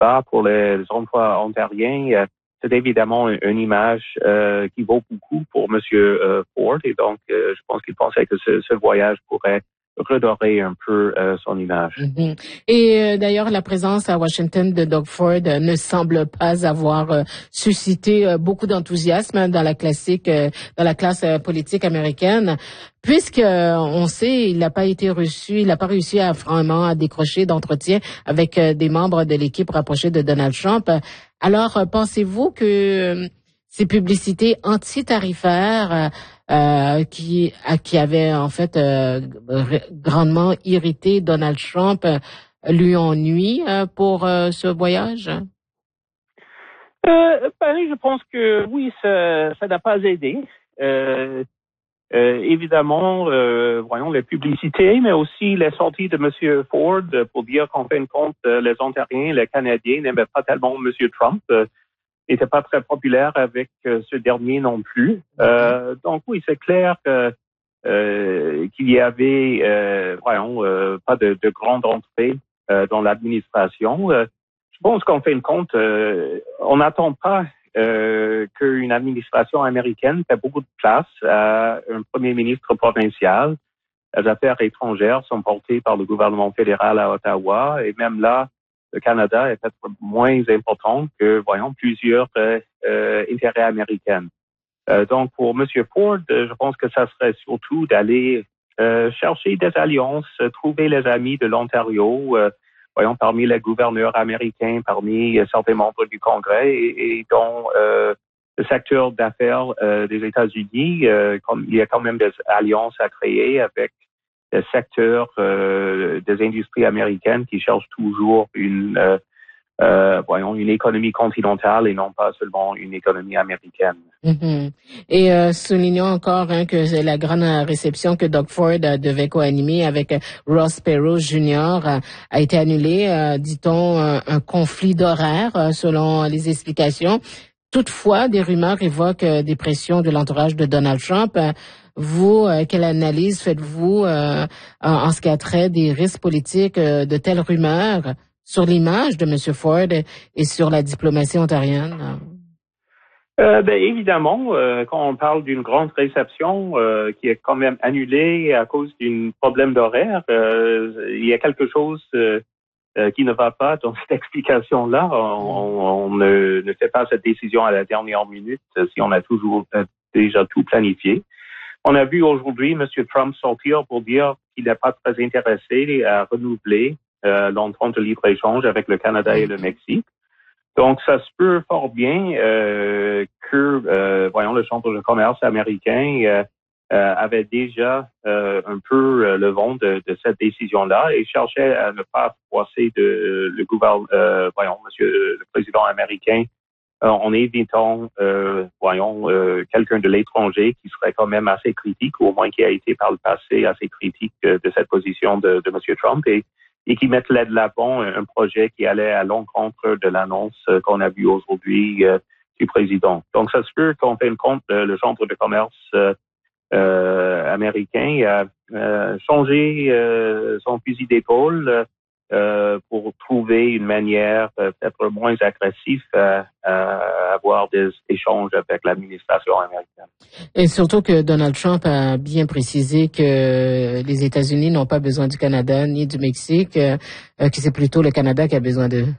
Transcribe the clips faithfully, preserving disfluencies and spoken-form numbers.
bas pour les, les emplois ontariens, euh, c'est évidemment une, une image euh, qui vaut beaucoup pour M. Euh, Ford. Et donc, euh, je pense qu'il pensait que ce, ce voyage pourrait redorer un peu euh, son image. Mm-hmm. Et euh, d'ailleurs, la présence à Washington de Doug Ford euh, ne semble pas avoir euh, suscité euh, beaucoup d'enthousiasme dans la classique, euh, dans la classe euh, politique américaine, puisque euh, on sait, il n'a pas été reçu, il n'a pas réussi à vraiment à décrocher d'entretien avec euh, des membres de l'équipe rapprochée de Donald Trump. Alors, euh, pensez-vous que euh, ces publicités anti-tarifaires euh, Euh, qui à, qui avait en fait euh, grandement irrité Donald Trump, euh, lui ennuie euh, pour euh, ce voyage? Euh, ben, je pense que oui, ça, ça n'a pas aidé. Euh, euh, évidemment, euh, voyons les publicités, mais aussi les sorties de M. Ford pour dire qu'en fin de compte, les Ontariens, les Canadiens n'aimaient pas tellement M. Trump. Euh, n'était pas très populaire avec euh, ce dernier non plus. Euh, donc oui, c'est clair que euh, qu'il y avait, euh, voyons, euh, pas de, de grande entrée euh, dans l'administration. Euh, je pense qu'en fin de compte, euh, on n'attend pas euh, qu'une administration américaine fait beaucoup de place à un premier ministre provincial. Les affaires étrangères sont portées par le gouvernement fédéral à Ottawa, et même là, le Canada est peut-être moins important que, voyons, plusieurs euh, euh, intérêts américains. Euh, donc, pour M. Ford, euh, je pense que ça serait surtout d'aller euh, chercher des alliances, euh, trouver les amis de l'Ontario, euh, voyons, parmi les gouverneurs américains, parmi euh, certains membres du Congrès, et, et dont euh, le secteur d'affaires euh, des États-Unis, euh, comme, il y a quand même des alliances à créer avec le secteur euh, des industries américaines qui cherchent toujours une, euh, euh, voyons, une économie continentale et non pas seulement une économie américaine. Mm-hmm. Et euh, soulignons encore hein, que c'est la grande réception que Doug Ford euh, devait co-animer avec euh, Ross Perot junior euh, a été annulée, euh, dit-on, un, un conflit d'horaire euh, selon les explications. Toutefois, des rumeurs évoquent euh, des pressions de l'entourage de Donald Trump. Euh, Vous, euh, quelle analyse faites-vous euh, en, en ce qui a trait des risques politiques euh, de telles rumeurs sur l'image de M. Ford et sur la diplomatie ontarienne? Euh, ben, évidemment, euh, quand on parle d'une grande réception euh, qui est quand même annulée à cause d'un problème d'horaire, euh, il y a quelque chose euh, euh, qui ne va pas dans cette explication-là. On, on ne, ne fait pas cette décision à la dernière minute euh, si on a toujours euh, déjà tout planifié. On a vu aujourd'hui M. Trump sortir pour dire qu'il n'est pas très intéressé à renouveler euh, l'entente de libre-échange avec le Canada et le Mexique. Donc, ça se peut fort bien euh, que, euh, voyons, le Chambre de commerce américain euh, euh, avait déjà euh, un peu euh, le vent de, de cette décision-là et cherchait à ne pas froisser de, le gouvernement, euh, voyons, Monsieur le président américain, euh, en évitant, euh, voyons, euh, quelqu'un de l'étranger qui serait quand même assez critique, ou au moins qui a été par le passé assez critique euh, de cette position de, de M. Trump, et, et qui mettrait de l'avant un, un projet qui allait à l'encontre de l'annonce euh, qu'on a vue aujourd'hui euh, du président. Donc, ça se peut qu'en fin de compte, euh, le Chambre de commerce euh, euh, américain a euh, changé euh, son fusil d'épaule euh, Euh, pour trouver une manière euh, peut-être moins agressive à, à avoir des échanges avec l'administration américaine. Et surtout que Donald Trump a bien précisé que les États-Unis n'ont pas besoin du Canada ni du Mexique, euh, que c'est plutôt le Canada qui a besoin d'eux.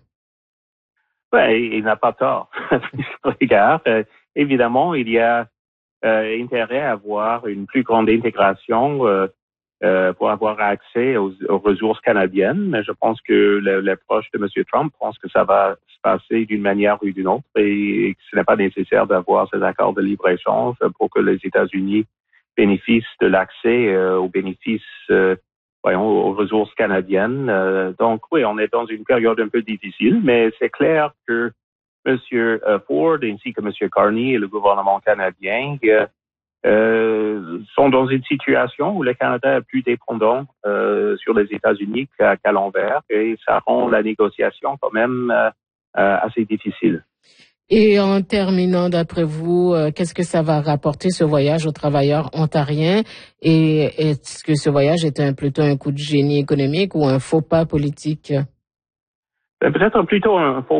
Oui, il n'a pas tort. Regarde, euh, évidemment, il y a euh, intérêt à avoir une plus grande intégration euh, Euh, pour avoir accès aux, aux ressources canadiennes. Mais je pense que les, les proches de M. Trump pensent que ça va se passer d'une manière ou d'une autre et, et que ce n'est pas nécessaire d'avoir ces accords de libre-échange pour que les États-Unis bénéficient de l'accès euh, aux bénéfices, euh, voyons, aux ressources canadiennes. Euh, donc oui, on est dans une période un peu difficile, mais c'est clair que M. Ford ainsi que M. Carney et le gouvernement canadien euh, Euh, sont dans une situation où le Canada est plus dépendant euh, sur les États-Unis qu'à, qu'à l'envers et ça rend la négociation quand même euh, euh, assez difficile. Et en terminant, d'après vous, euh, qu'est-ce que ça va rapporter ce voyage aux travailleurs ontariens et est-ce que ce voyage est un, plutôt un coup de génie économique ou un faux pas politique? C'est peut-être plutôt un faux